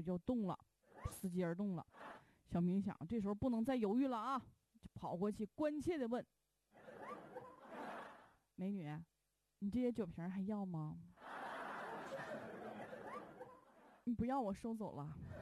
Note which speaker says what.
Speaker 1: 就动了，司机而动了。小明想，这时候不能再犹豫了啊，就跑过去关切地问：美女，你这些酒瓶还要吗？你不要我收走了。